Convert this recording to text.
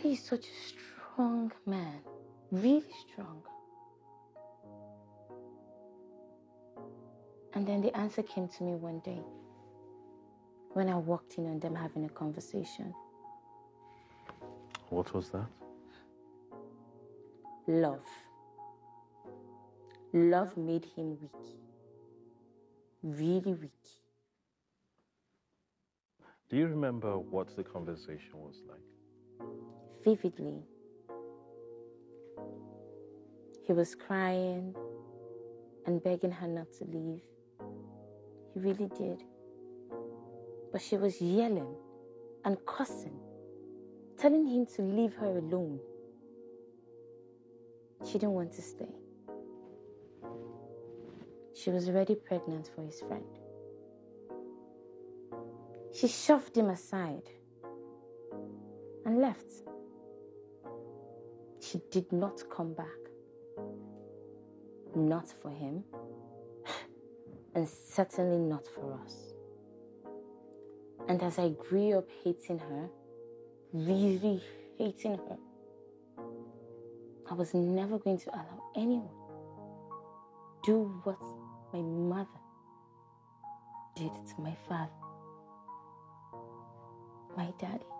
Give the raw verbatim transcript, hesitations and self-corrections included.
daddy is such a strong man, really strong. And then the answer came to me one day when I walked in on them having a conversation. What was that? Love. Love made him weak. Really weak. Do you remember what the conversation was like? Vividly. He was crying and begging her not to leave. He really did. But she was yelling and cussing, telling him to leave her alone. She didn't want to stay. She was already pregnant for his friend. She shoved him aside and left. She did not come back. Not for him, and certainly not for us. And as I grew up hating her, really hating her, I was never going to allow anyone do what my mother did to my father, my daddy.